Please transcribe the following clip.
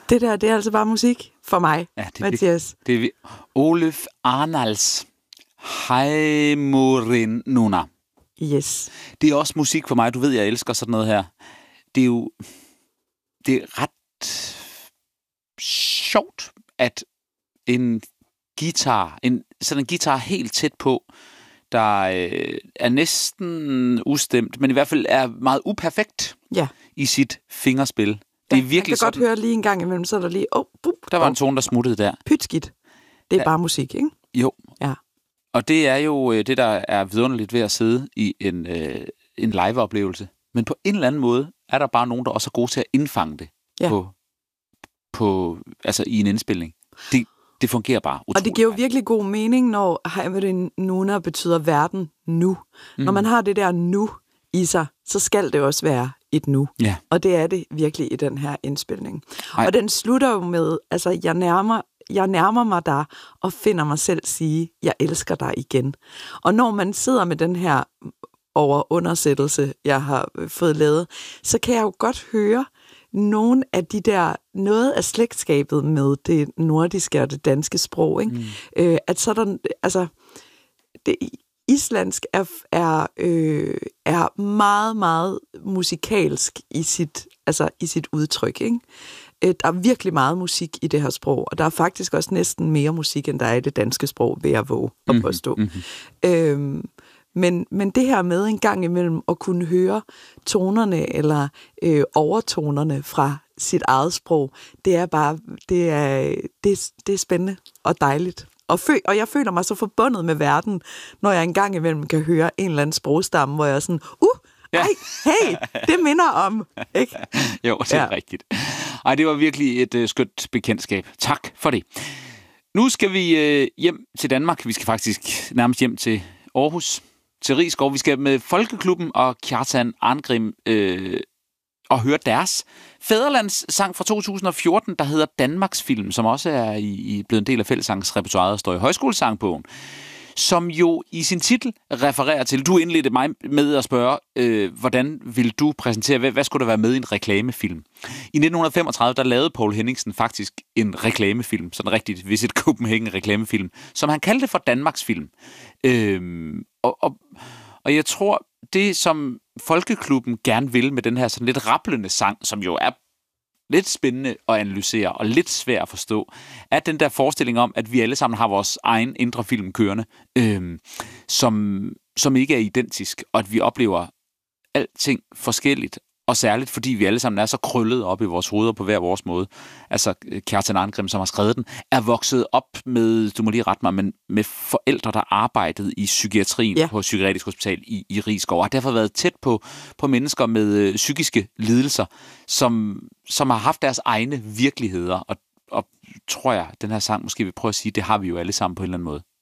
Det der, det er altså bare musik for mig, Ja, Mathias. Det er Oluf Arnalds Heimurinn Núna. Yes. Det er også musik for mig. Du ved, jeg elsker sådan noget her. Det er ret sjovt, at en guitar helt tæt på, der er næsten ustemt, men i hvert fald er meget uperfekt i sit fingerspil. Det er virkelig jeg kan sådan, godt høre lige en gang imellem, så er der lige... der var en tone, der smuttede der. Pytskidt. Det er bare musik, ikke? Jo. Ja. Og det er jo det, der er vidunderligt ved at sidde i en live-oplevelse. Men på en eller anden måde er der bare nogen, der også er gode til at indfange det altså i en indspilning. Det fungerer bare utroligt. Og det giver jo virkelig god mening, når Heimurinn Núna betyder verden nu. Når man har det der nu i sig, så skal det også være et nu. Ja. Og det er det virkelig i den her indspilning. Og den slutter jo med, altså jeg nærmer mig dig og finder mig selv sige, jeg elsker dig igen. Og når man sidder med den her undersættelse, jeg har fået lavet, så kan jeg jo godt høre nogle af de der, noget af slægtskabet med det nordiske og det danske sprog, ikke? At sådan, altså, det islandsk er meget, meget musikalsk i sit udtryk, ikke? Der er virkelig meget musik i det her sprog, og der er faktisk også næsten mere musik, end der er i det danske sprog, vil jeg våge at påstå. Men det her med en gang imellem at kunne høre tonerne eller overtonerne fra sit eget sprog, det er bare det er spændende og dejligt. Og jeg føler mig så forbundet med verden, når jeg en gang imellem kan høre en eller anden sprogstamme, hvor jeg er sådan, hey, det minder om, ikke? Jo, det er rigtigt. Ej, det var virkelig et skønt bekendtskab. Tak for det. Nu skal vi hjem til Danmark. Vi skal faktisk nærmest hjem til Aarhus, til Risskov. Vi skal med Folkeklubben og Kjartan Arngrim og høre deres fædrelandssang fra 2014, der hedder Danmarksfilm, som også er blevet en del af fællessangsrepertoiret og står i Højskolesangbogen, som jo i sin titel refererer til, du indledte mig med at spørge, hvordan vil du præsentere, hvad skulle der være med i en reklamefilm? I 1935, der lavede Poul Henningsen faktisk en reklamefilm, sådan rigtigt Visit Copenhagen reklamefilm, som han kaldte for Danmarksfilm. Og jeg tror, det som Folkeklubben gerne vil med den her sådan lidt rablende sang, som jo er lidt spændende at analysere og lidt svær at forstå, er den der forestilling om, at vi alle sammen har vores egen indre film kørende, som ikke er identisk, og at vi oplever alting forskelligt, og særligt fordi vi alle sammen er så krøllet op i vores hoveder på hver vores måde. Altså Kjartan Arngrim, som har skrevet den, er vokset op med, du må lige rette mig, men med forældre, der arbejdede i psykiatrien på Psykiatrisk Hospital i Risskov, og har derfor været tæt på mennesker med psykiske lidelser, som har haft deres egne virkeligheder, og tror jeg, den her sang måske vil prøve at sige, det har vi jo alle sammen på en eller anden måde.